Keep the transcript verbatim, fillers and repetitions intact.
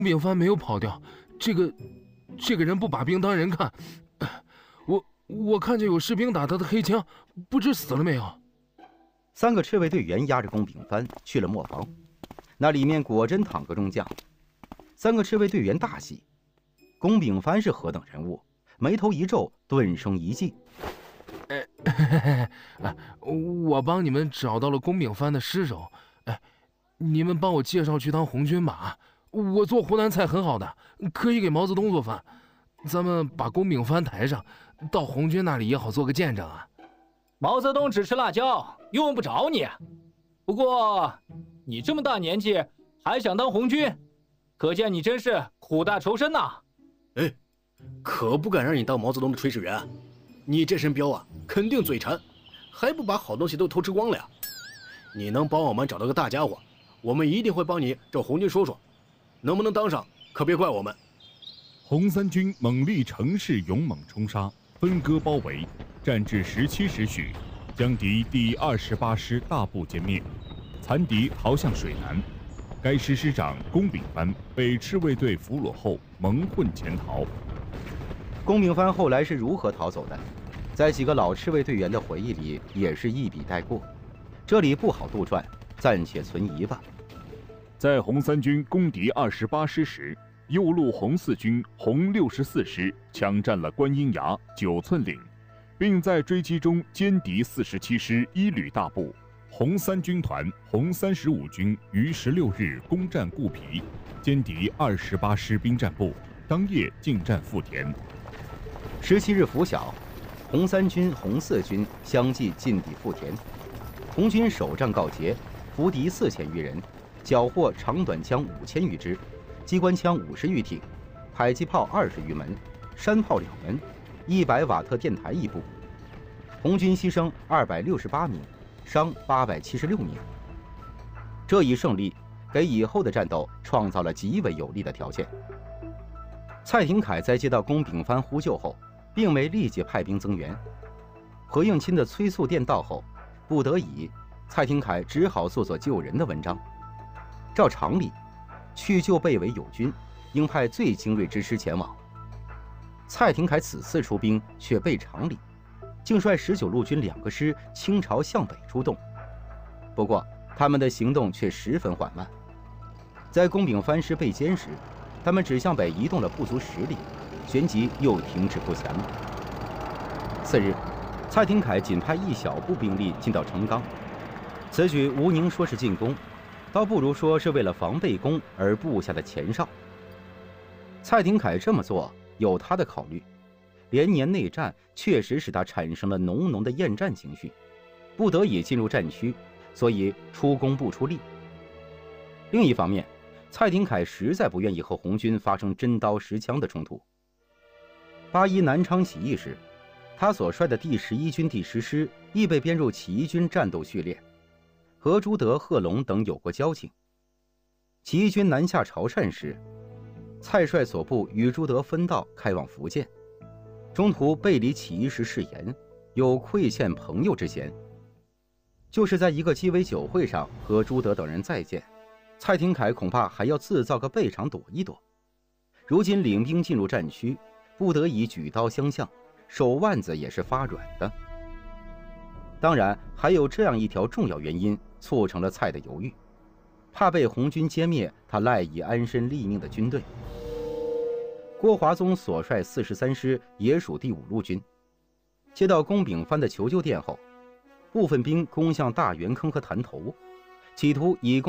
炳藩没有跑掉，这个这个人不把兵当人看。我我看见有士兵打他的黑枪，不知死了没有。 三个赤卫队员押着龚炳藩去了磨坊，那里面果真躺个中将。三个赤卫队员大喜，龚炳藩是何等人物？眉头一皱，顿生一计。 哎，我帮你们找到了龚炳藩的尸首，哎，你们帮我介绍去当红军吧。我做湖南菜很好的，可以给毛泽东做饭。咱们把龚炳藩抬上，到红军那里也好做个见证啊。 毛泽东只吃辣椒，用不着你。不过，你这么大年纪还想当红军，可见你真是苦大仇深呐。 哎，可不敢让你当毛泽东的炊事员，你这身膘啊，肯定嘴馋，还不把好东西都偷吃光了呀？你能帮我们找到个大家伙，我们一定会帮你找红军说说，能不能当上，可别怪我们。 红三军猛力乘势勇猛冲杀，分割包围，战至十七时许，将敌第二十八师大部歼灭，残敌逃向水南。该师师长龚炳藩被赤卫队俘虏后蒙混潜逃。 龚炳藩后来是如何逃走的，在几个老赤卫队员的回忆里也是一笔带过，这里不好杜撰，暂且存疑吧。 在红三军攻敌二十八师时，右路红四军红六十四师抢占了观音崖、九寸岭，并在追击中歼敌四十七师一旅大部。红三军团红三十五军于十六日攻占固皮，歼敌二十八师兵站部，当夜进占富田。 十七日拂晓，红三军、红四军相继进抵富田，红军首战告捷，俘敌四千余人，缴获长短枪五千余支，机关枪五十余挺，迫击炮二十余门，山炮两门，一百瓦特电台一部。红军牺牲二百六十八名，伤八百七十六名。这一胜利给以后的战斗创造了极为有利的条件。蔡廷锴在接到龚炳藩呼救后，并没立即派兵增援。何应钦的催促电到后，不得已，蔡廷锴只好做做救人的文章。照常理，去救被围友军，应派最精锐之师前往。蔡廷锴此次出兵却背常理，竟率十九路军两个师倾巢向北出动。不过，他们的行动却十分缓慢。在龚炳藩师被歼时，他们只向北移动了不足十里，旋即又停止不前了。次日，蔡廷锴仅派一小部兵力进到成钢，此举吴宁说是进攻，倒不如说是为了防备攻而布下的前哨。蔡廷锴这么做有他的考虑，连年内战确实使他产生了浓浓的厌战情绪，不得已进入战区，所以出工不出力。另一方面，蔡廷锴实在不愿意和红军发生真刀实枪的冲突。八一南昌起义时，他所率的第十一军第十师亦被编入起义军战斗序列，和朱德、贺龙等有过交情。起义军南下潮汕时，蔡率所部与朱德分道开往福建，中途背离起义时誓言，有亏欠朋友之嫌。就是在一个鸡尾酒会上和朱德等人再见，蔡廷锴恐怕还要自造个备场躲一躲。如今领兵进入战区，不得已举刀相向，手腕子也是发软的。当然，还有这样一条重要原因促成了蔡的犹豫，怕被红军歼灭他赖以安身立命的军队。郭华宗所率四十三师也属第五路军，接到龚炳藩的求救电后，部分兵攻向大圆坑和潭头，企图以攻